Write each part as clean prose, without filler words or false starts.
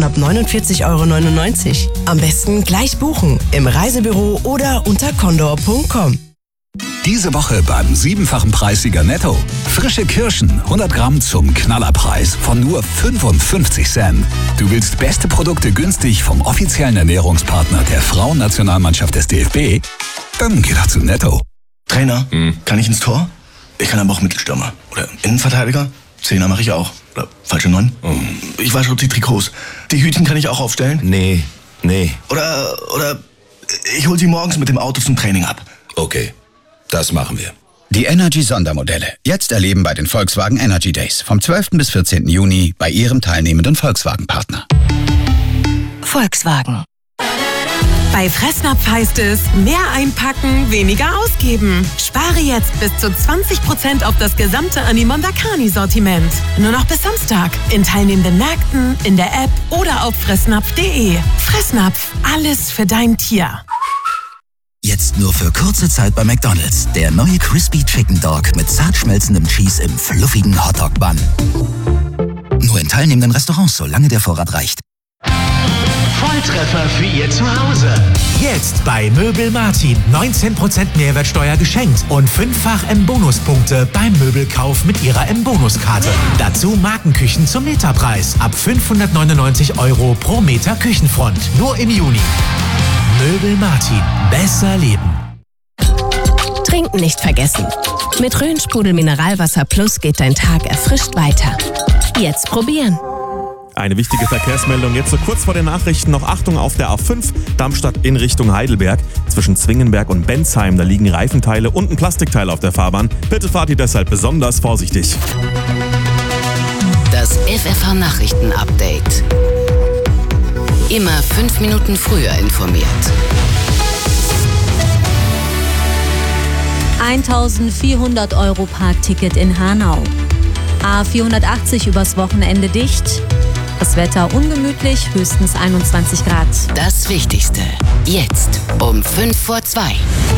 ab 49,99 €. Am besten gleich buchen im Reisebüro oder unter condor.com. Diese Woche beim 7-fachen Preissieger Netto. Frische Kirschen, 100 Gramm zum Knallerpreis von nur 55 Cent. Du willst beste Produkte günstig vom offiziellen Ernährungspartner der Frauennationalmannschaft des DFB? Dann geh doch zu Netto. Trainer, kann ich ins Tor? Ich kann aber auch Mittelstürmer. Oder Innenverteidiger? Zehner mache ich auch. Oder falsche 9? Ich wasche die Trikots. Die Hütchen kann ich auch aufstellen? Nee. Oder ich hol sie morgens mit dem Auto zum Training ab. Okay, das machen wir. Die Energy-Sondermodelle. Jetzt erleben bei den Volkswagen Energy Days. Vom 12. bis 14. Juni bei Ihrem teilnehmenden Volkswagen-Partner. Volkswagen. Bei Fressnapf heißt es, mehr einpacken, weniger ausgeben. Spare jetzt bis zu 20% auf das gesamte Animonda Carni-Sortiment. Nur noch bis Samstag. In teilnehmenden Märkten, in der App oder auf fressnapf.de. Fressnapf, alles für dein Tier. Jetzt nur für kurze Zeit bei McDonald's. Der neue Crispy Chicken Dog mit zart schmelzendem Cheese im fluffigen Hotdog-Bun. Nur in teilnehmenden Restaurants, solange der Vorrat reicht. Volltreffer für Ihr Zuhause. Jetzt bei Möbel Martin 19% Mehrwertsteuer geschenkt und 5-fach M-Bonuspunkte beim Möbelkauf mit Ihrer M-Bonuskarte. Dazu Markenküchen zum Meterpreis ab 599 € pro Meter Küchenfront. Nur im Juni. Möbel Martin. Besser leben. Trinken nicht vergessen. Mit Rhön-Sprudel Mineralwasser Plus geht dein Tag erfrischt weiter. Jetzt probieren. Eine wichtige Verkehrsmeldung jetzt so kurz vor den Nachrichten. Noch Achtung auf der A5 Darmstadt in Richtung Heidelberg. Zwischen Zwingenberg und Bensheim, da liegen Reifenteile und ein Plastikteil auf der Fahrbahn. Bitte fahrt ihr deshalb besonders vorsichtig. Das FFH-Nachrichten-Update. Immer 5 Minuten früher informiert. 1.400 € Parkticket in Hanau. A480 übers Wochenende dicht. Das Wetter ungemütlich, höchstens 21 Grad. Das Wichtigste. Jetzt um 1:55.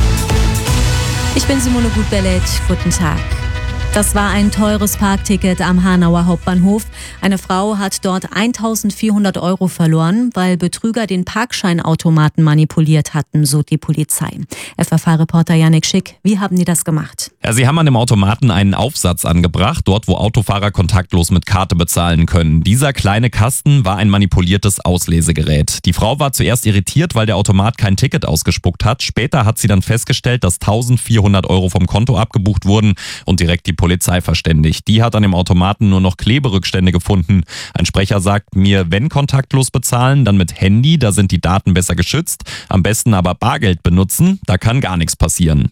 Ich bin Simone Gutbellet. Guten Tag. Das war ein teures Parkticket am Hanauer Hauptbahnhof. Eine Frau hat dort 1.400 € verloren, weil Betrüger den Parkscheinautomaten manipuliert hatten, so die Polizei. FFH-Reporter Yannick Schick, wie haben die das gemacht? Ja, sie haben an dem Automaten einen Aufsatz angebracht, dort wo Autofahrer kontaktlos mit Karte bezahlen können. Dieser kleine Kasten war ein manipuliertes Auslesegerät. Die Frau war zuerst irritiert, weil der Automat kein Ticket ausgespuckt hat. Später hat sie dann festgestellt, dass 1.400 € vom Konto abgebucht wurden und direkt die Polizei verständigt. Die hat an dem Automaten nur noch Kleberückstände gefunden. Ein Sprecher sagt mir, wenn kontaktlos bezahlen, dann mit Handy, da sind die Daten besser geschützt. Am besten aber Bargeld benutzen, da kann gar nichts passieren.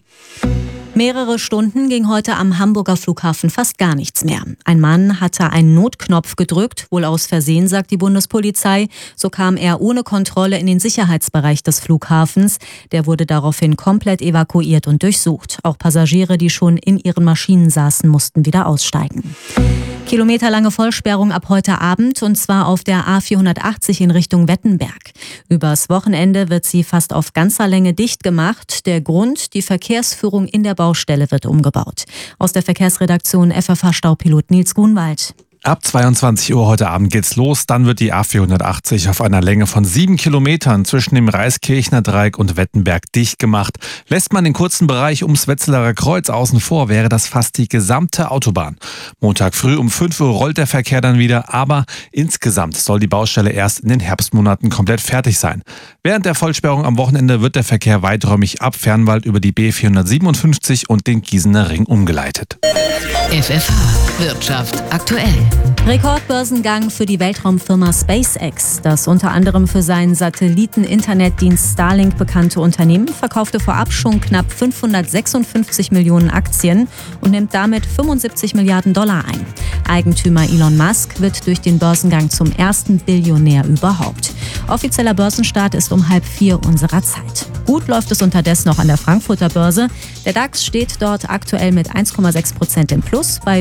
Mehrere Stunden ging heute am Hamburger Flughafen fast gar nichts mehr. Ein Mann hatte einen Notknopf gedrückt, wohl aus Versehen, sagt die Bundespolizei. So kam er ohne Kontrolle in den Sicherheitsbereich des Flughafens. Der wurde daraufhin komplett evakuiert und durchsucht. Auch Passagiere, die schon in ihren Maschinen saßen, mussten wieder aussteigen. Kilometerlange Vollsperrung ab heute Abend, und zwar auf der A480 in Richtung Wettenberg. Übers Wochenende wird sie fast auf ganzer Länge dicht gemacht. Der Grund, die Verkehrsführung in der Baustelle wird umgebaut. Aus der Verkehrsredaktion FFH-Staupilot Nils Grunwald. Ab 22 Uhr heute Abend geht's los. Dann wird die A480 auf einer Länge von 7 Kilometern zwischen dem Reiskirchner Dreieck und Wettenberg dicht gemacht. Lässt man den kurzen Bereich ums Wetzlarer Kreuz außen vor, wäre das fast die gesamte Autobahn. Montag früh um 5 Uhr rollt der Verkehr dann wieder, aber insgesamt soll die Baustelle erst in den Herbstmonaten komplett fertig sein. Während der Vollsperrung am Wochenende wird der Verkehr weiträumig ab Fernwald über die B457 und den Gießener Ring umgeleitet. FFH Wirtschaft aktuell. Rekordbörsengang für die Weltraumfirma SpaceX. Das unter anderem für seinen Satelliten-Internetdienst Starlink bekannte Unternehmen verkaufte vorab schon knapp 556 Millionen Aktien und nimmt damit 75 Milliarden $ ein. Eigentümer Elon Musk wird durch den Börsengang zum ersten Billionär überhaupt. Offizieller Börsenstart ist um 3:30 unserer Zeit. Gut läuft es unterdessen noch an der Frankfurter Börse. Der DAX steht dort aktuell mit 1,6% im Plus bei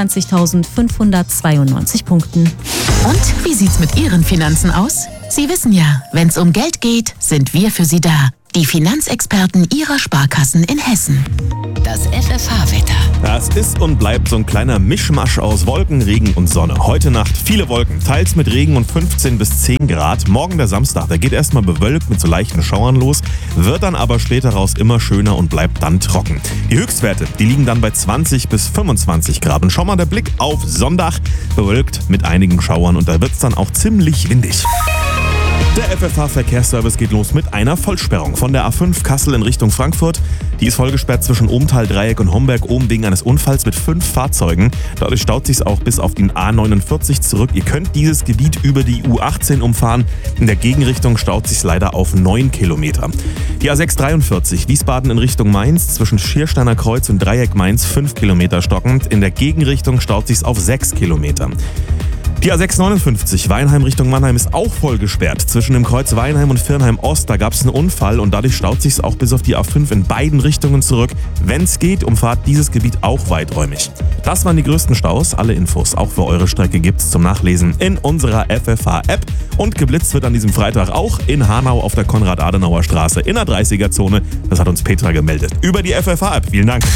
24.592 Punkten. Und wie sieht's mit Ihren Finanzen aus? Sie wissen ja, wenn's um Geld geht, sind wir für Sie da. Die Finanzexperten Ihrer Sparkassen in Hessen. Das FFH-Wetter. Es ist und bleibt so ein kleiner Mischmasch aus Wolken, Regen und Sonne. Heute Nacht viele Wolken, teils mit Regen und 15 bis 10 Grad. Morgen der Samstag, der geht erstmal bewölkt mit so leichten Schauern los, wird dann aber später raus immer schöner und bleibt dann trocken. Die Höchstwerte, die liegen dann bei 20 bis 25 Grad. Und schau mal der Blick auf Sonntag, bewölkt mit einigen Schauern und da wird es dann auch ziemlich windig. Der FFH-Verkehrsservice geht los mit einer Vollsperrung von der A5 Kassel in Richtung Frankfurt. Die ist vollgesperrt zwischen Ohmtal, Dreieck und Homberg oben wegen eines Unfalls mit 5 Fahrzeugen. Dadurch staut sich auch bis auf den A49 zurück. Ihr könnt dieses Gebiet über die U18 umfahren. In der Gegenrichtung staut sich leider auf 9 Kilometer. Die A643 Wiesbaden in Richtung Mainz zwischen Schiersteiner Kreuz und Dreieck Mainz 5 Kilometer stockend. In der Gegenrichtung staut sich auf 6 Kilometer. Die A659 Weinheim Richtung Mannheim ist auch voll gesperrt. Zwischen dem Kreuz Weinheim und Viernheim Ost, da gab es einen Unfall und dadurch staut sich es auch bis auf die A5 in beiden Richtungen zurück. Wenn es geht, umfahrt dieses Gebiet auch weiträumig. Das waren die größten Staus. Alle Infos auch für eure Strecke gibt's zum Nachlesen in unserer FFH-App. Und geblitzt wird an diesem Freitag auch in Hanau auf der Konrad-Adenauer-Straße in der 30er-Zone. Das hat uns Petra gemeldet. Über die FFH-App. Vielen Dank.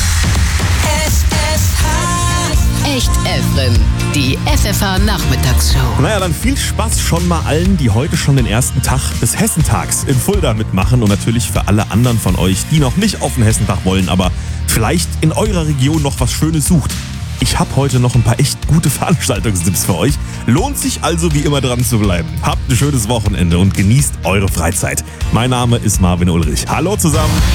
Echt Efren, die FFH-Nachmittagsshow. Naja, dann viel Spaß schon mal allen, die heute schon den ersten Tag des Hessentags in Fulda mitmachen und natürlich für alle anderen von euch, die noch nicht auf den Hessentag wollen, aber vielleicht in eurer Region noch was Schönes sucht. Ich habe heute noch ein paar echt gute Veranstaltungstipps für euch. Lohnt sich also wie immer dran zu bleiben. Habt ein schönes Wochenende und genießt eure Freizeit. Mein Name ist Marvin Ulrich. Hallo zusammen.